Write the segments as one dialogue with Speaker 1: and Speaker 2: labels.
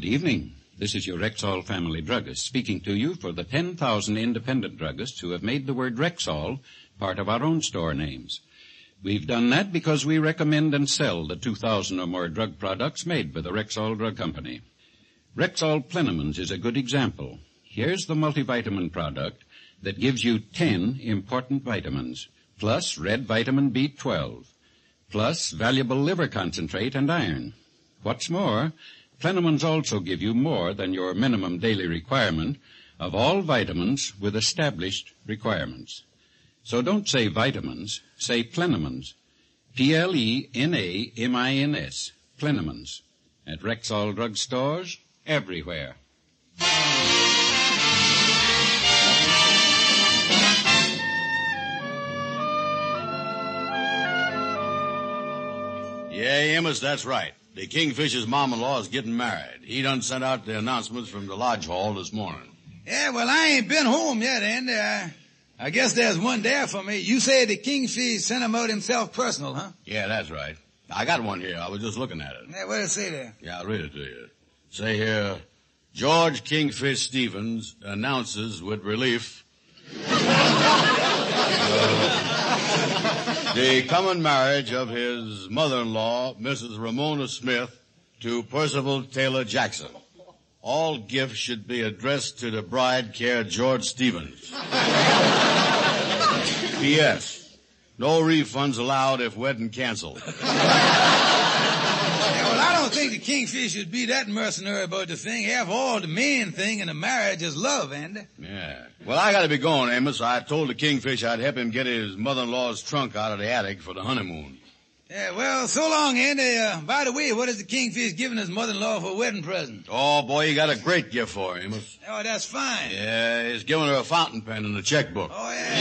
Speaker 1: evening. This is your Rexall family druggist speaking to you for the 10,000 independent druggists who have made the word Rexall part of our own store names. We've done that because we recommend and sell the 2,000 or more drug products made by the Rexall Drug Company. Rexall Plenamins is a good example. Here's the multivitamin product that gives you 10 important vitamins, plus red vitamin B12, plus valuable liver concentrate and iron. What's more, Plenamins also give you more than your minimum daily requirement of all vitamins with established requirements. So don't say vitamins, say Plenamins. Plenamins. Plenamins. At Rexall drug stores, everywhere.
Speaker 2: Yeah, Amos, that's right. The Kingfisher's mom-in-law is getting married. He done sent out the announcements from the lodge hall this morning.
Speaker 3: Yeah, well, I ain't been home yet, Andy. I guess there's one there for me. You say the Kingfish sent him out himself personal, huh?
Speaker 2: Yeah, that's right. I got one here. I was just looking at it.
Speaker 3: Yeah, what does it say there?
Speaker 2: Yeah, I'll read it to you. Say here, George Kingfish Stevens announces with relief the coming marriage of his mother-in-law, Mrs. Ramona Smith, to Percival Taylor Jackson. All gifts should be addressed to the bride, care George Stevens. P.S. No refunds allowed if wedding canceled.
Speaker 3: Yeah, well, I don't think the Kingfish should be that mercenary about the thing. After all, the main thing in a marriage is love, Andy.
Speaker 2: Yeah. Well, I gotta be going, Amos. I told the Kingfish I'd help him get his mother-in-law's trunk out of the attic for the honeymoon.
Speaker 3: Yeah, well, so long, Andy. By the way, what is the Kingfish giving his mother-in-law for a wedding present?
Speaker 2: Oh, boy, you got a great gift for her, Amos.
Speaker 3: Oh, that's fine.
Speaker 2: Yeah, he's giving her a fountain pen and a checkbook.
Speaker 3: Oh, yeah.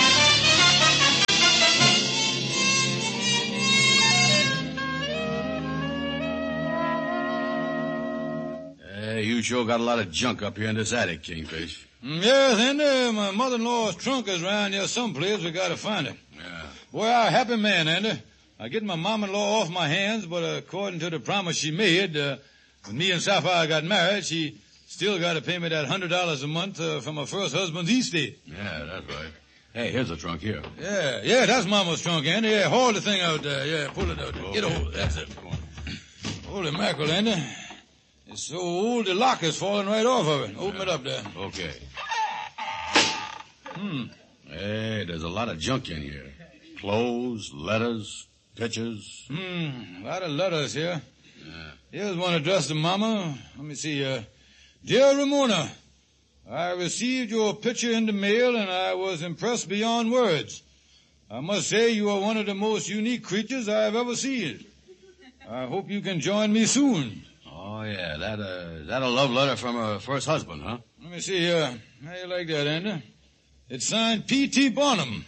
Speaker 2: You sure got a lot of junk up here in this attic, Kingfish.
Speaker 3: Yes, Andy. My mother-in-law's trunk is around here someplace. We gotta find it.
Speaker 2: Yeah.
Speaker 3: Boy, I'm a happy man, Andy. I get my mom-in-law off my hands, but according to the promise she made, when me and Sapphire got married, she still got to pay me that $100 a month from her first husband's estate.
Speaker 2: Yeah, that's right. Hey, here's the trunk here.
Speaker 3: Yeah, that's Mama's trunk, Andy. Yeah, haul the thing out there. Yeah, pull it out there. Get a hold. That's it. Holy mackerel, Andy. It's so old, the lock is falling right off of it. Open it up there.
Speaker 2: Okay. Hey, there's a lot of junk in here. Clothes, letters, pictures.
Speaker 3: A lot of letters here.
Speaker 2: Yeah.
Speaker 3: Here's one addressed to Mama. Let me see. Dear Ramona, I received your picture in the mail and I was impressed beyond words. I must say you are one of the most unique creatures I have ever seen. I hope you can join me soon.
Speaker 2: Oh, yeah, that a love letter from her first husband, huh?
Speaker 3: Let me see here. How you like that, Andy? It's signed P.T. Bonham.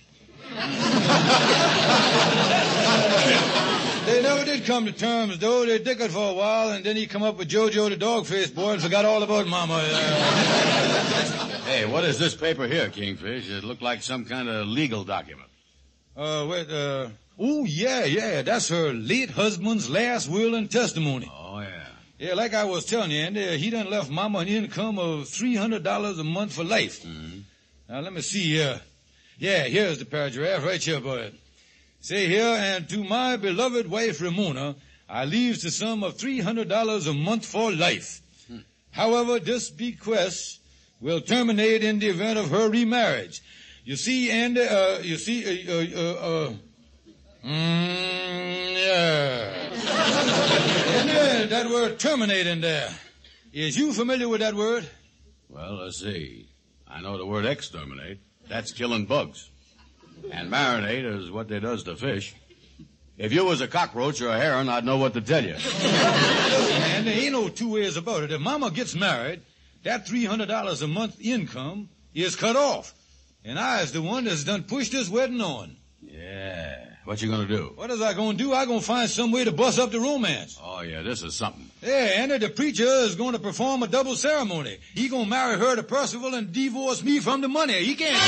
Speaker 3: They never did come to terms, though. They dickered for a while, and then he come up with Jojo the dog-faced boy and forgot all about Mama.
Speaker 2: Hey, what is this paper here, Kingfish? It looked like some kind of legal document.
Speaker 3: Oh, yeah. That's her late husband's last will and testimony.
Speaker 2: Oh, yeah.
Speaker 3: Yeah, like I was telling you, Andy, he done left Mama an income of $300 a month for life.
Speaker 2: Mm-hmm.
Speaker 3: Now, let me see here. Yeah, here's the paragraph right here, boy. Say here, and to my beloved wife, Ramona, I leaves the sum of $300 a month for life. However, this bequest will terminate in the event of her remarriage. You see, Andy, yeah. And that word terminate in there. Is you familiar with that word?
Speaker 2: Well, let's see. I know the word exterminate. That's killing bugs. And marinate is what they does to fish. If you was a cockroach or a heron, I'd know what to tell you.
Speaker 3: And there ain't no two ways about it. If Mama gets married, that $300 a month income is cut off. And I is the one that's done pushed this wedding on.
Speaker 2: Yeah. What you gonna do?
Speaker 3: What is I gonna do? I gonna find some way to bust up the romance.
Speaker 2: Oh, yeah, this is something.
Speaker 3: Yeah, and the preacher is gonna perform a double ceremony. He gonna marry her to Percival and divorce me from the money. He can't.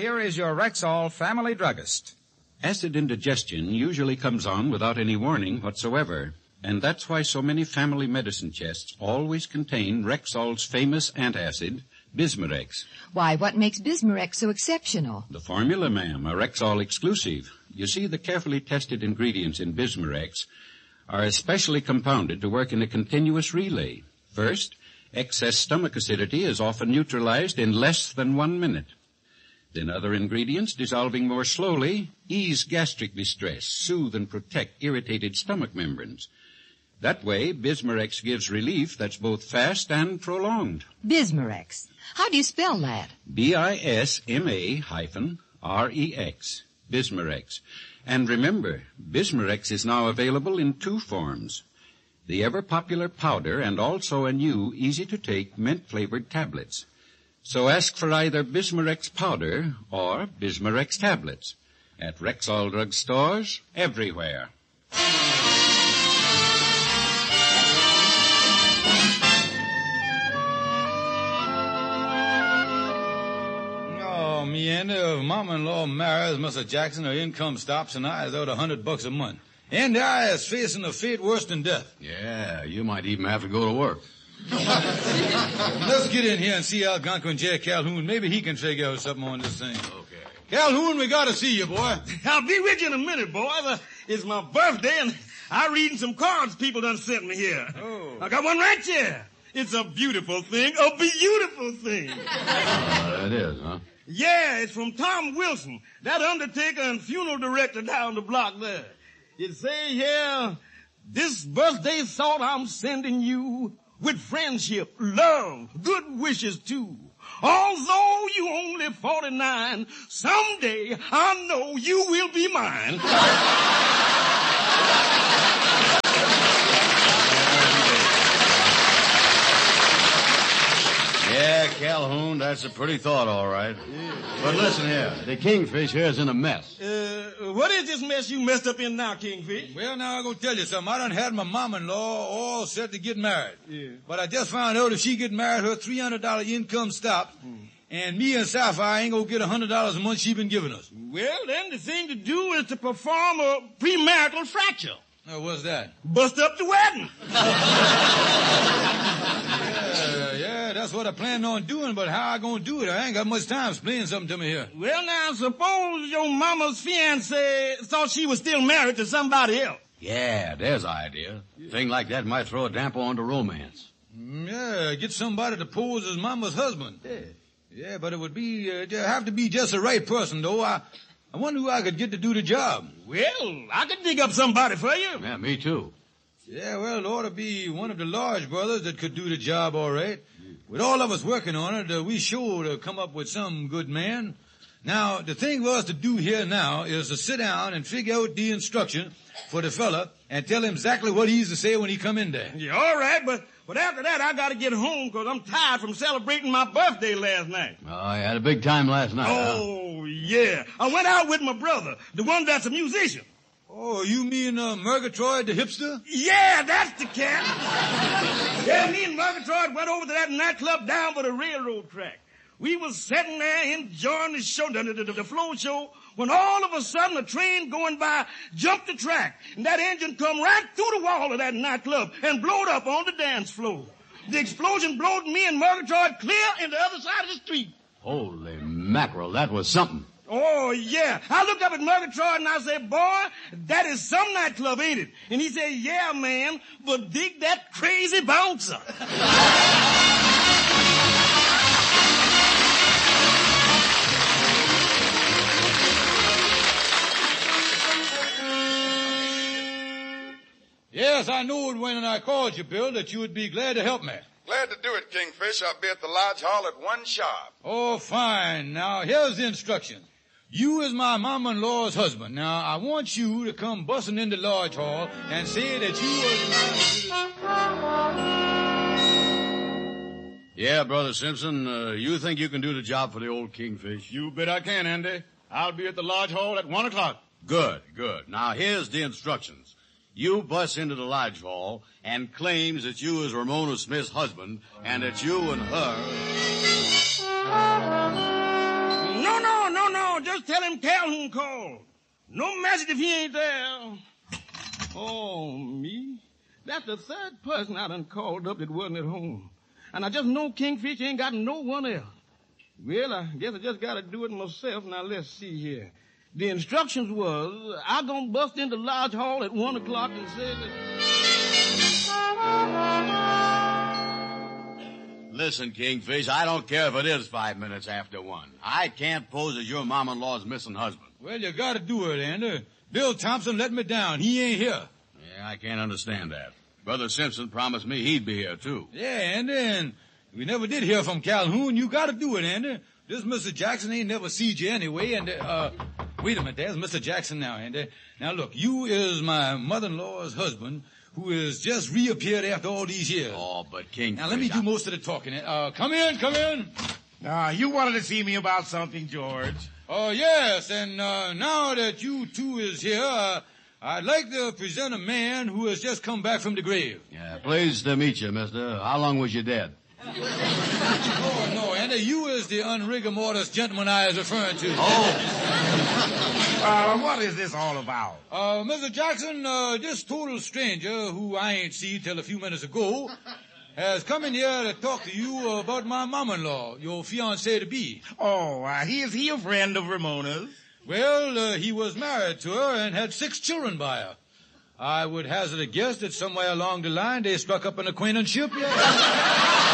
Speaker 4: here is your Rexall family druggist.
Speaker 1: Acid indigestion usually comes on without any warning whatsoever, and that's why so many family medicine chests always contain Rexall's famous antacid, Bismarex.
Speaker 5: Why, what makes Bismarex so exceptional?
Speaker 1: The formula, ma'am, a Rexall exclusive. You see, the carefully tested ingredients in Bismarex are especially compounded to work in a continuous relay. First, excess stomach acidity is often neutralized in less than 1 minute. Then other ingredients, dissolving more slowly, ease gastric distress, soothe and protect irritated stomach membranes. That way, Bismarex gives relief that's both fast and prolonged.
Speaker 5: Bismarex. How do you spell that?
Speaker 1: Bisma-Rex. Bismarex. And remember, Bismarex is now available in 2 forms. The ever-popular powder and also a new, easy-to-take, mint-flavored tablets. So ask for either Bismarex powder or Bismarex tablets at Rexall drug stores everywhere.
Speaker 3: Oh, me and if Mama-in-law marries Mr. Jackson, her income stops, and I is out $100 a month. And I is facing a fate worse than death.
Speaker 2: Yeah, you might even have to go to work.
Speaker 3: Let's get in here and see Algonquin J. Calhoun. Maybe he can figure out something on this thing.
Speaker 2: Okay.
Speaker 3: Calhoun, we gotta see you, boy.
Speaker 6: I'll be with you in a minute, boys. It's my birthday, and I'm reading some cards people done sent me here.
Speaker 3: Oh.
Speaker 6: I got one right here. It's a beautiful thing, a beautiful thing.
Speaker 2: It is, huh?
Speaker 6: Yeah, it's from Tom Wilson, that undertaker and funeral director down the block there. It say here, this birthday thought I'm sending you with friendship, love, good wishes too. Although you only 49, someday I know you will be mine.
Speaker 2: Yeah, Calhoun, that's a pretty thought, all right. Yeah. But listen here, the Kingfish here's in a mess.
Speaker 6: What is this mess you messed up in now, Kingfish?
Speaker 3: Well, now I'm gonna tell you something. I done had my mama-in-law all set to get married.
Speaker 6: Yeah.
Speaker 3: But I just found out if she get married, her $300 income stops. And me and Sapphire ain't gonna get $100 a month she been giving us.
Speaker 6: Well, then the thing to do is to perform a premarital fracture.
Speaker 3: Oh, what's that?
Speaker 6: Bust up the wedding.
Speaker 3: Yeah, that's what I planned on doing, but how I gonna do it? I ain't got much time. Explain something to me here.
Speaker 6: Well, now, suppose your mama's fiancé thought she was still married to somebody else.
Speaker 2: Yeah, there's an idea. Thing like that might throw a damper on the romance.
Speaker 3: Yeah, get somebody to pose as mama's husband. Yeah, but it would be, have to be just the right person, though. I wonder who I could get to do the job.
Speaker 6: Well, I could dig up somebody for you.
Speaker 2: Yeah, me too.
Speaker 3: Yeah, well, it ought to be one of the Large brothers that could do the job all right. With all of us working on it, we sure to come up with some good man. Now, the thing for us to do here now is to sit down and figure out the instruction for the fella and tell him exactly what he's to say when he come in there.
Speaker 6: Yeah, all right, but after that, I gotta get home because I'm tired from celebrating my birthday last night.
Speaker 2: Oh, I had a big time last night,
Speaker 6: Oh, yeah. I went out with my brother, the one that's a musician.
Speaker 3: Oh, you mean Murgatroyd the hipster?
Speaker 6: Yeah, that's the cat. Yeah, me and Murgatroyd went over to that nightclub down by the railroad track. We was sitting there enjoying the show, the flow show, when all of a sudden a train going by jumped the track, and that engine come right through the wall of that nightclub and blowed up on the dance floor. The explosion blowed me and Murgatroyd clear in the other side of the street.
Speaker 2: Holy mackerel, that was something.
Speaker 6: Oh, yeah. I looked up at Murgatroyd and I said, boy, that is some nightclub, ain't it? And he said, yeah, man, but dig that crazy bouncer.
Speaker 3: Yes, I knew when I called you, Bill, that you would be glad to help me.
Speaker 7: Glad to do it, Kingfish. I'll be at the Lodge Hall at 1 sharp.
Speaker 3: Oh, fine. Now, here's the instructions. You is my mama-in-law's husband. Now, I want you to come busting into Lodge Hall and say that you was
Speaker 2: Yeah, Brother Simpson, you think you can do the job for the old Kingfish?
Speaker 6: You bet I can, Andy. I'll be at the Lodge Hall at 1 o'clock.
Speaker 2: Good, good. Now, here's the instructions. You bust into the Lodge Hall and claims that you is Ramona Smith's husband and that you and her...
Speaker 6: No, just tell him Calhoun called. No message if he ain't there. Oh, me. That's the third person I done called up that wasn't at home. And I just know Kingfish ain't got no one else. Well, I guess I just got to do it myself. Now, let's see here. The instructions was, I gonna bust into Lodge Hall at 1 o'clock and say that...
Speaker 2: Listen, Kingfish, I don't care if it is 5 minutes after 1. I can't pose as your mom-in-law's missing husband.
Speaker 3: Well, you gotta do it, Andy. Bill Thompson let me down. He ain't here.
Speaker 2: Yeah, I can't understand that. Brother Simpson promised me he'd be here, too.
Speaker 3: Yeah, Andy, and we never did hear from Calhoun. You gotta do it, Andy. This Mr. Jackson ain't never seed you anyway, and, wait a minute, there's Mr. Jackson now, Andy. Now, look, you is my mother-in-law's husband, who has just reappeared after all these years.
Speaker 2: Oh, but Kingfish...
Speaker 3: Now, let me do most of the talking. Come in.
Speaker 6: You wanted to see me about something, George.
Speaker 3: Oh, yes, and now that you two is here, I'd like to present a man who has just come back from the grave.
Speaker 2: Yeah, pleased to meet you, mister. How long was you dead?
Speaker 3: Oh, no, Andy, you is the unrigor mortis gentleman I was referring to.
Speaker 6: What is this all about?
Speaker 3: Mr. Jackson, this total stranger, who I ain't seen till a few minutes ago, has come in here to talk to you about my mom-in-law, your fiancée-to-be.
Speaker 6: Oh, is he a friend of Ramona's?
Speaker 3: Well, he was married to her and had 6 children by her. I would hazard a guess that somewhere along the line they struck up an acquaintanceship, yeah.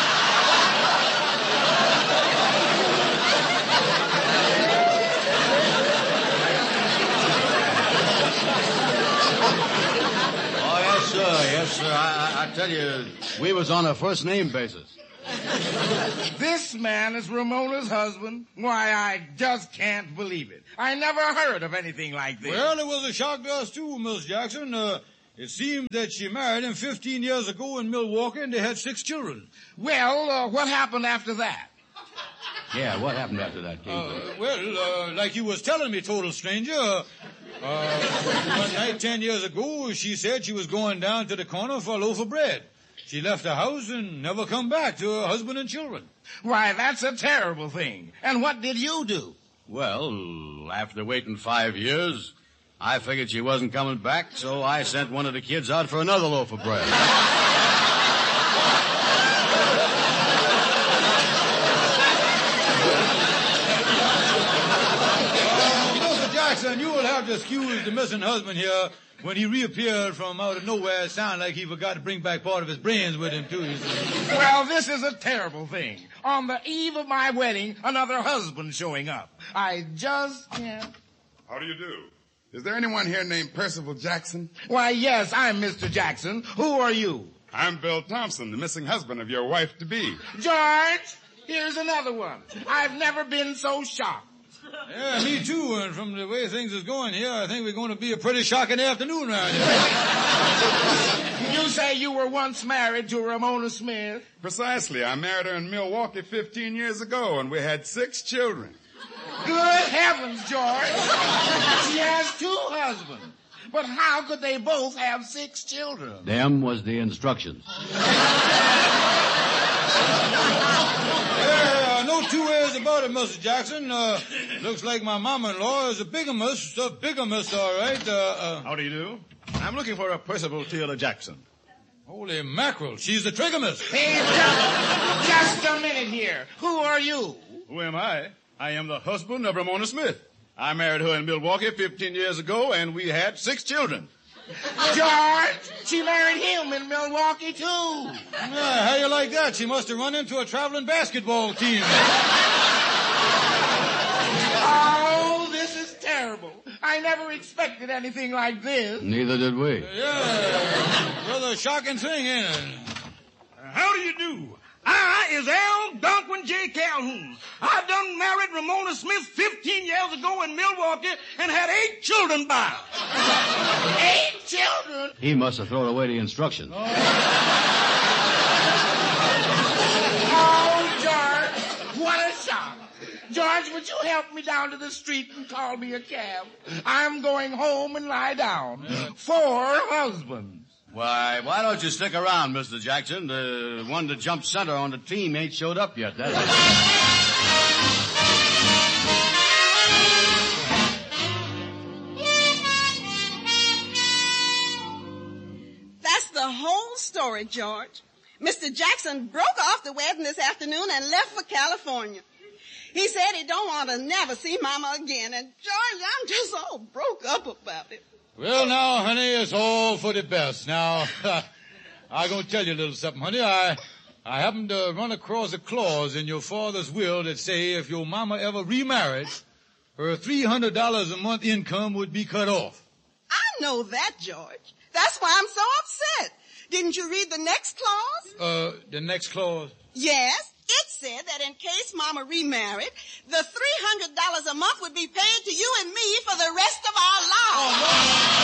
Speaker 2: Yes, sir. I tell you, we was on a first-name basis.
Speaker 6: This man is Ramona's husband? Why, I just can't believe it. I never heard of anything like this.
Speaker 3: Well, it was a shock to us, too, Miss Jackson. It seemed that she married him 15 years ago in Milwaukee, and they had 6 children.
Speaker 6: Well, what happened after that?
Speaker 2: Yeah, what happened after that, Kingfish?
Speaker 3: Like you was telling me, total stranger, one night 10 years ago, she said she was going down to the corner for a loaf of bread. She left the house and never come back to her husband and children.
Speaker 6: Why, that's a terrible thing. And what did you do?
Speaker 2: Well, after waiting 5 years, I figured she wasn't coming back, so I sent one of the kids out for another loaf of bread.
Speaker 3: Mr. Jackson, you will have to excuse the missing husband here. When he reappeared from out of nowhere, it sounded like he forgot to bring back part of his brains with him, too.
Speaker 6: Well, this is a terrible thing. On the eve of my wedding, another husband showing up. I just can't...
Speaker 8: How do you do? Is there anyone here named Percival Jackson?
Speaker 6: Why, yes, I'm Mr. Jackson. Who are you?
Speaker 8: I'm Bill Thompson, the missing husband of your wife-to-be.
Speaker 6: George, here's another one. I've never been so shocked.
Speaker 3: Yeah, me too, and from the way things is going here, I think we're going to be a pretty shocking afternoon around here.
Speaker 6: You say you were once married to Ramona Smith?
Speaker 8: Precisely. I married her in Milwaukee 15 years ago, and we had 6 children.
Speaker 6: Good heavens, George. She has 2 husbands. But how could they both have 6 children?
Speaker 2: Them was the instructions.
Speaker 3: Yeah, no 2 ways about it, Mr. Jackson. Looks like my mama-in-law is a bigamist, all right.
Speaker 9: How do you do? I'm looking for a Percival Taylor Jackson.
Speaker 3: Holy mackerel, she's the triggermist.
Speaker 6: Hey, just a minute here. Who are you?
Speaker 9: Who am I? I am the husband of Ramona Smith. I married her in Milwaukee 15 years ago, and we had 6 children.
Speaker 6: George, she married him in Milwaukee, too.
Speaker 3: Yeah, how you like that? She must have run into a traveling basketball team.
Speaker 6: Oh, this is terrible. I never expected anything like this.
Speaker 2: Neither did we.
Speaker 3: Yeah, rather shocking thing, ain't it?
Speaker 6: How do you do? I is Al Donquin J. Calhoun. I done married Ramona Smith 15 years ago in Milwaukee and had 8 children by her. 8 children?
Speaker 2: He must have thrown away the instructions.
Speaker 6: Oh, George, what a shock. George, would you help me down to the street and call me a cab? I'm going home and lie down. 4 husbands.
Speaker 2: Why don't you stick around, Mr. Jackson? The one that jumped center on the team ain't showed up yet, that's it.
Speaker 10: story, George. Mr. Jackson broke off the wedding this afternoon and left for California. He said he don't want to never see Mama again. And, George, I'm just all broke up about it.
Speaker 3: Well, now, honey, it's all for the best. Now, I'm going to tell you a little something, honey. I happened to run across a clause in your father's will that say if your mama ever remarried, her $300 a month income would be cut off.
Speaker 10: I know that, George. That's why I'm so upset. Didn't you read the next clause?
Speaker 3: The next clause?
Speaker 10: Yes. It said that in case Mama remarried, the $300 a month would be paid to you and me for the rest of our lives. Oh, no.